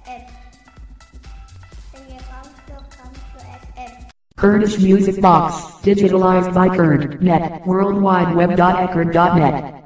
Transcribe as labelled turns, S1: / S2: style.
S1: FM. Sing come to FM.
S2: Kurdish Music Box, digitalized by Kurd.net, worldwideweb.echord.net.